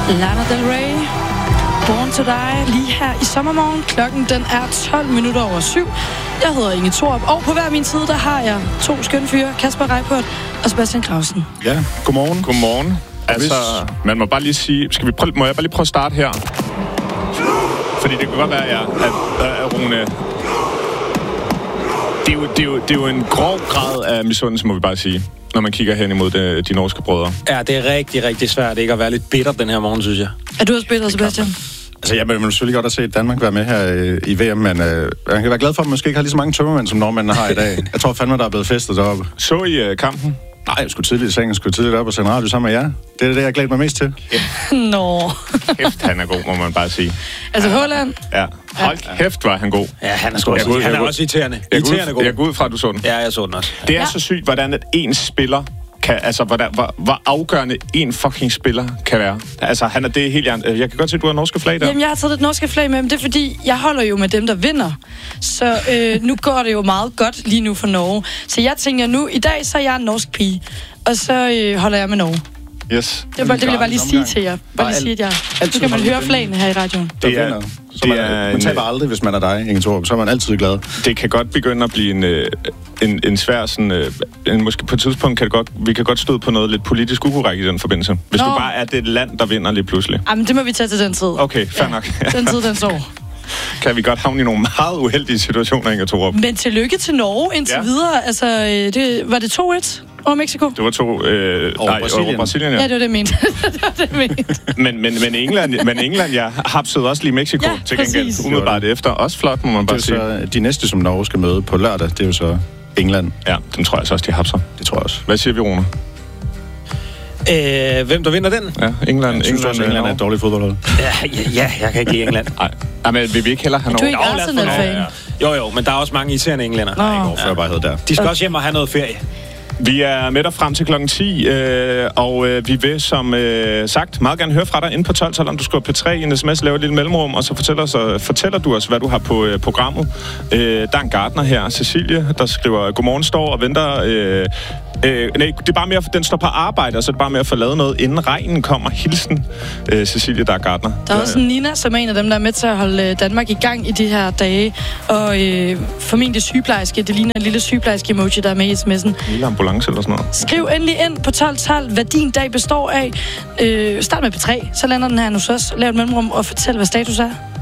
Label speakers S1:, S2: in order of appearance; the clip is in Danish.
S1: Lana Del Rey, Born to Die, lige her i sommermorgen. Klokken den er 7:12. Jeg hedder Inge Thorup, og på hver min side, der har jeg to skønne fyre, Kasper Reippert og Sebastian Grausen.
S2: Ja, godmorgen.
S3: Godmorgen. Altså, man må bare lige sige... Må jeg bare lige prøve at starte her? Fordi det kan godt være, at Rune... Det er jo en grov grad af misundelse, må vi bare sige, når man kigger hen imod de norske brødre.
S4: Ja, det er rigtig, rigtig svært ikke at være lidt bitter den her morgen, synes jeg.
S1: Er du også bitter, Sebastian?
S2: Altså, jeg vil selvfølgelig godt have set Danmark være med her i VM, men man kan være glad for, at man måske ikke har lige så mange tømmermænd, som nordmændene har i dag. Jeg tror fandme, der er blevet festet deroppe.
S3: Så I kampen?
S2: Nej, jeg skulle tidligt i sengen, skulle tidligt op og sende radio sammen med jer. Det er det, jeg glæder mig mest til.
S1: Nå.
S3: Kæft, han er god, må man bare sige.
S1: Altså, Haaland?
S3: Ja. Hold kæft, var han god.
S4: Ja, han er sgu også. Han er også irriterende. Irriterende god.
S3: Jeg går ud fra, at du så den.
S4: Ja, jeg så den også.
S3: Det er så sygt, hvordan at en spiller kan, altså hvor afgørende en fucking spiller kan være. Altså, det er helt... Jeg kan godt se, at du har norske flag der.
S1: Jamen, jeg har taget et norske flag med, men det er fordi, jeg holder jo med dem, der vinder. Så nu går det jo meget godt lige nu for Norge. Så jeg tænker nu, i dag, så er jeg en norsk pige. Og så holder jeg med Norge.
S3: Yes.
S1: Det vil jeg bare lige sige til jer. Bare lige sige, at jeg... Så kan man høre flagene her i radioen.
S2: Man taber aldrig, hvis man er dig, Inge Thorup. Så er man altid glad.
S3: Det kan godt begynde at blive en svær sådan... måske på et tidspunkt vi kan godt støde på noget lidt politisk ukorrekt i den forbindelse. Hvis du bare er det land, der vinder lige pludselig.
S1: Jamen, det må vi tage til den tid.
S3: Okay, fair nok.
S1: Den tid, den sår.
S3: Kan vi godt havne i nogle meget uheldige situationer, Inge Thorup.
S1: Men tillykke til Norge indtil videre. Altså, var det 2-1 over Mexico?
S3: Det var over Brasilien, ja.
S1: Ja, det var det, jeg mente.
S3: Men England, ja, hapsede også lige Mexico til gengæld. Umiddelbart efter. Også flot, må man bare sige.
S2: Det er så de næste, som Norge skal møde på lørdag, det er jo så England.
S3: Ja, dem tror jeg så også, de hapser.
S2: Det tror jeg også.
S3: Hvad siger vi, Rune?
S4: Hvem der vinder den?
S3: Ja, England.
S2: Jeg synes også, England er et dårligt fodboldhold.
S4: Ja, jeg kan ikke lide England.
S3: Nej, men vil vi ikke heller have
S1: noget? Du er ikke Arsenal-fan?
S4: Jo, men der er også mange irriterende englænder.
S2: Nej, ikke før bare hed der.
S4: De skal også hjem og have noget ferie.
S3: Vi er med dig frem til klokken 10, og vi vil som sagt meget gerne høre fra dig inde på 12, om du skriver P3 i en sms, laver et lille mellemrum, og så fortæller du os, hvad du har på programmet. Der er en gartner her, Cecilie, der skriver, godmorgen, står og venter... det er bare mere, den står på arbejde, og så er det bare med at få lavet noget, inden regnen kommer. Hilsen, Cecilie, der er gartner.
S1: Der er også Nina, som er en af dem, der er med til at holde Danmark i gang i de her dage. Og formentlig sygeplejerske. Det ligner en lille sygeplejerske-emoji, der er med i sms'en.
S3: Lille ambulance eller sådan noget.
S1: Skriv endelig ind på 12, hvad din dag består af. Start med P3, så lander den her hos os. Lav et mellemrum og fortæl, hvad status er.